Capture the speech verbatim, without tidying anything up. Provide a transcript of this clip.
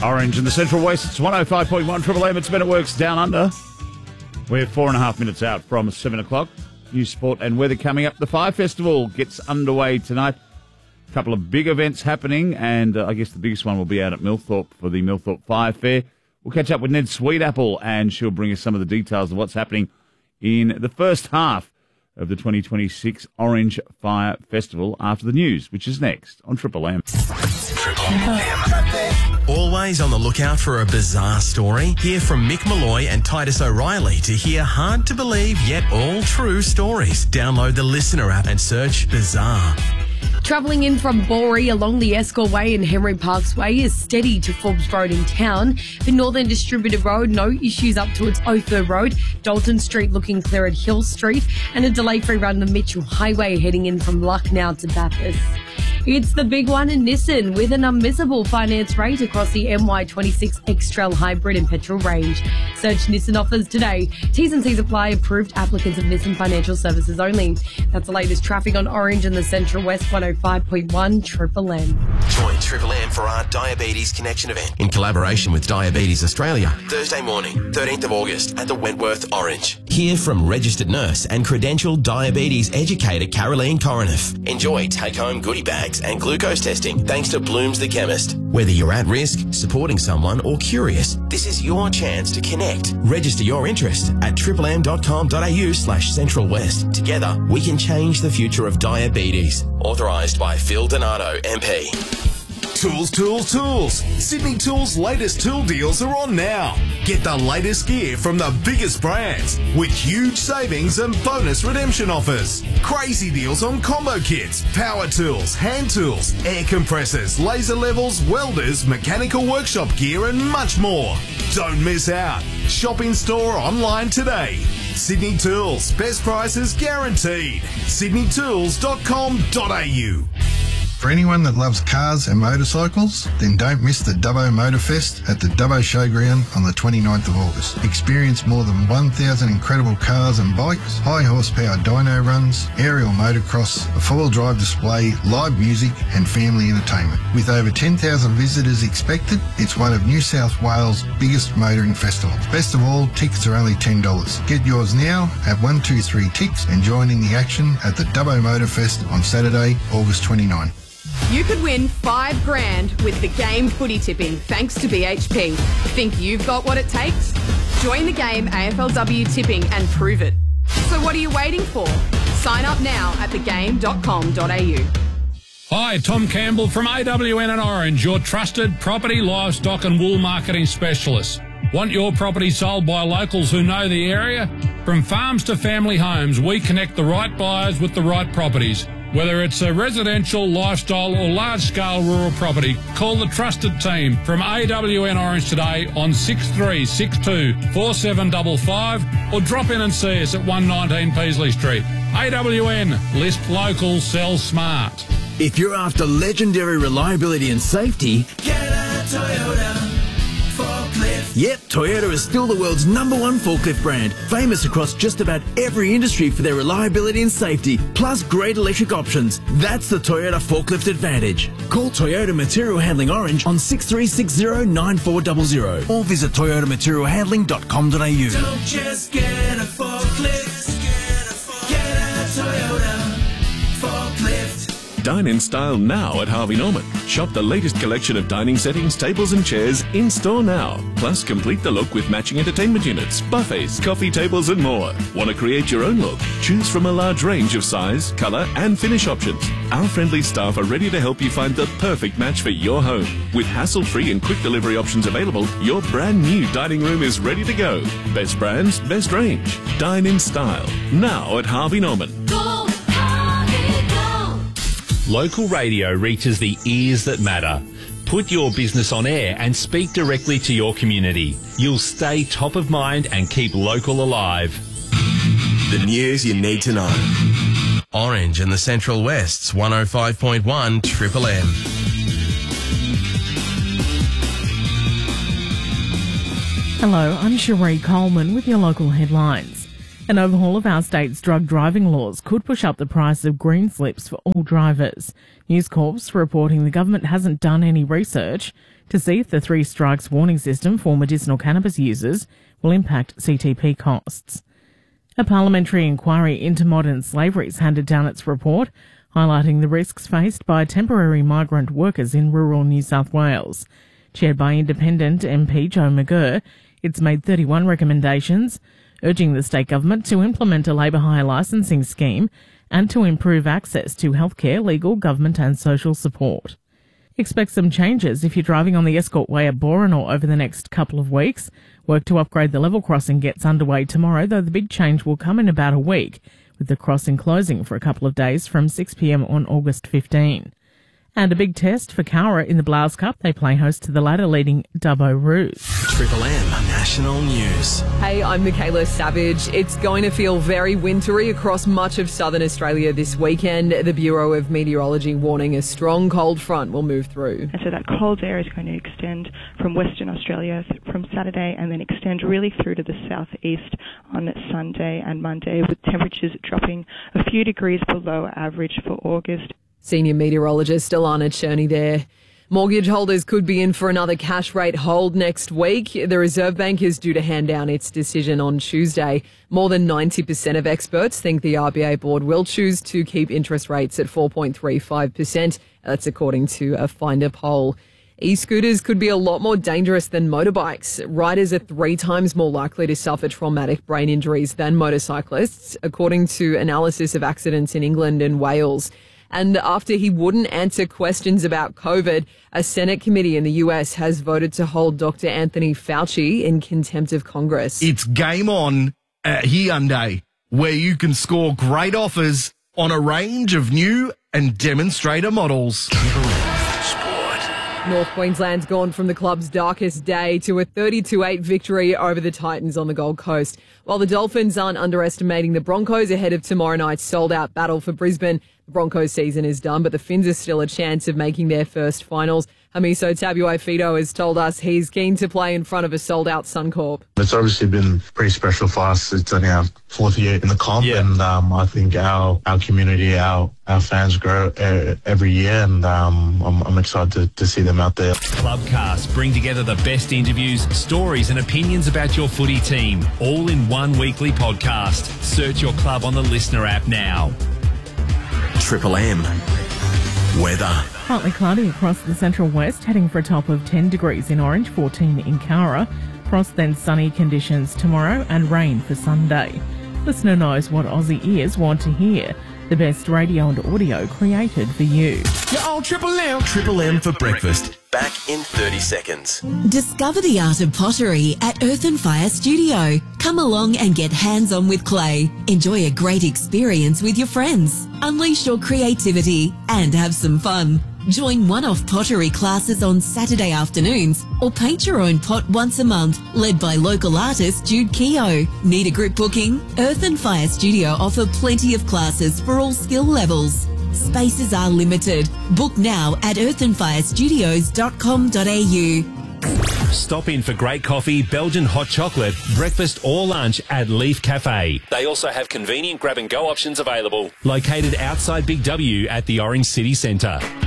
Orange in the Central West. It's one oh five point one Triple M. It's Men at Work's Down Under. We're four and a half minutes out from seven o'clock. News, sport and weather coming up. The Fire Festival gets underway tonight. A couple of big events happening, and uh, I guess the biggest one will be out at Millthorpe for the Millthorpe Fire Fair. We'll catch up with Ned Sweetapple, and she'll bring us some of the details of what's happening in the first half of the twenty twenty-six Orange Fire Festival after the news, which is next on Triple M. Triple M. Always on the lookout for a bizarre story? Hear from Mick Malloy and Titus O'Reilly to hear hard-to-believe yet all-true stories. Download the Listener app and search Bizarre. Travelling in from Boree along the Escort Way and Henry Parks Way is steady to Forbes Road in town. The Northern Distributor Road, no issues up towards Ophir Road. Dalton Street looking clear at Hill Street. And a delay-free run to Mitchell Highway heading in from Lucknow to Bathurst. It's the big one in Nissan with an unmissable finance rate across the M Y twenty-six X-Trail Hybrid and petrol range. Search Nissan offers today. T's and C's apply. Approved applicants of Nissan Financial Services only. That's the latest traffic on Orange in the Central West. one oh five point one Triple M. Join Triple M for our Diabetes Connection event in collaboration with Diabetes Australia. Thursday morning, thirteenth of August at the Wentworth Orange. Hear from registered nurse and credentialed diabetes educator Caroline Coroneff. Enjoy take-home goodie bags and glucose testing thanks to Bloom's the Chemist. Whether you're at risk, supporting someone or curious, this is your chance to connect. Register your interest at triplem.com.au slash Central West. Together, we can change the future of diabetes. Authorised by Phil Donato, M P. Tools, tools, tools. Sydney Tools' latest tool deals are on now. Get the latest gear from the biggest brands with huge savings and bonus redemption offers. Crazy deals on combo kits, power tools, hand tools, air compressors, laser levels, welders, mechanical workshop gear and much more. Don't miss out. Shop in store or online today. Sydney Tools, best prices guaranteed. sydney tools dot com dot a u. For anyone that loves cars and motorcycles, then don't miss the Dubbo Motorfest at the Dubbo Showground on the twenty-ninth of August. Experience more than one thousand incredible cars and bikes, high horsepower dyno runs, aerial motocross, a four-wheel drive display, live music and family entertainment. With over ten thousand visitors expected, it's one of New South Wales' biggest motoring festivals. Best of all, tickets are only ten dollars. Get yours now at one two three Ticks and join in the action at the Dubbo Motorfest on Saturday, August twenty-ninth. You could win five grand with the game footy tipping thanks to B H P. Think you've got what it takes? Join the game A F L W tipping and prove it. So what are you waiting for? Sign up now at the game dot com dot a u. Hi, Tom Campbell from A W N and Orange, your trusted property, livestock and wool marketing specialist. Want your property sold by locals who know the area? From farms to family homes, we connect the right buyers with the right properties. Whether it's a residential, lifestyle or large-scale rural property, call the trusted team from A W N Orange today on six three six two, four seven five five or drop in and see us at one nineteen Peasley Street. A W N, list local, sell smart. If you're after legendary reliability and safety, get a Toyota forklift. Yep, Toyota is still the world's number one forklift brand, famous across just about every industry for their reliability and safety, plus great electric options. That's the Toyota Forklift Advantage. Call Toyota Material Handling Orange on six three six zero, nine four zero zero or visit toyota material handling dot com dot a u. Don't just get a forklift, get a Toyota forklift. Dine in style now at Harvey Norman. Shop the latest collection of dining settings, tables and chairs in store now. Plus, complete the look with matching entertainment units, buffets, coffee tables and more. Want to create your own look? Choose from a large range of size, colour and finish options. Our friendly staff are ready to help you find the perfect match for your home. With hassle-free and quick delivery options available, your brand new dining room is ready to go. Best brands, best range. Dine in style now at Harvey Norman. Go, Harvey, go. Local radio reaches the ears that matter. Put your business on air and speak directly to your community. You'll stay top of mind and keep local alive. The news you need to know. Orange in the Central West's one oh five point one Triple M. Hello, I'm Cherie Coleman with your local headlines. An overhaul of our state's drug driving laws could push up the price of green slips for all drivers. News Corp's reporting the government hasn't done any research to see if the three strikes warning system for medicinal cannabis users will impact C T P costs. A parliamentary inquiry into modern slavery has handed down its report, highlighting the risks faced by temporary migrant workers in rural New South Wales. Chaired by independent M P Joe McGurr, it's made thirty-one recommendations, urging the state government to implement a labour hire licensing scheme and to improve access to healthcare, legal, government and social support. Expect some changes if you're driving on the Escort Way at Boranor over the next couple of weeks. Work to upgrade the level crossing gets underway tomorrow, though the big change will come in about a week, with the crossing closing for a couple of days from six p m on August fifteenth. And a big test for Cowra in the Blouse Cup. They play host to the ladder-leading Dubbo Roos. Triple M National News. Hey, I'm Michaela Savage. It's going to feel very wintry across much of southern Australia this weekend. The Bureau of Meteorology warning a strong cold front will move through. And so that cold air is going to extend from Western Australia from Saturday and then extend really through to the southeast on Sunday and Monday, with temperatures dropping a few degrees below average for August. Senior meteorologist Alana Cherney there. Mortgage holders could be in for another cash rate hold next week. The Reserve Bank is due to hand down its decision on Tuesday. More than ninety percent of experts think the R B A board will choose to keep interest rates at four point three five percent. That's according to a Finder poll. E-scooters could be a lot more dangerous than motorbikes. Riders are three times more likely to suffer traumatic brain injuries than motorcyclists, according to analysis of accidents in England and Wales. And after he wouldn't answer questions about COVID, a Senate committee in the U S has voted to hold Doctor Anthony Fauci in contempt of Congress. It's game on at Hyundai, where you can score great offers on a range of new and demonstrator models. North Queensland's gone from the club's darkest day to a thirty-two eight victory over the Titans on the Gold Coast. While the Dolphins aren't underestimating the Broncos ahead of tomorrow night's sold-out battle for Brisbane, the Broncos season is done, but the Finns are still a chance of making their first finals. Hamiso Tabuai-Fidow has told us he's keen to play in front of a sold-out Suncorp. It's obviously been pretty special for us. It's only our fourth year in the comp, yeah. and um, I think our our community, our our fans grow uh, every year, and um, I'm, I'm excited to, to see them out there. Clubcast bring together the best interviews, stories and opinions about your footy team, all in one weekly podcast. Search your club on the Listener app now. Triple M weather. Partly cloudy across the central west, heading for a top of ten degrees in Orange, fourteen in Cowra. Frost, then sunny conditions tomorrow and rain for Sunday. Listener knows what Aussie ears want to hear. The best radio and audio created for you. You're on Triple M. Triple M for breakfast. Back in thirty seconds. Discover the art of pottery at Earth and Fire Studio. Come along and get hands-on with clay. Enjoy a great experience with your friends. Unleash your creativity and have some fun. Join one-off pottery classes on Saturday afternoons or paint your own pot once a month, led by local artist Jude Keogh. Need a group booking? Earth and Fire Studio offer plenty of classes for all skill levels. Spaces are limited. Book now at earth and fire studios dot com dot a u. Stop in for great coffee, Belgian hot chocolate, breakfast or lunch at Leaf Cafe. They also have convenient grab-and-go options available. Located outside Big W at the Orange City Centre.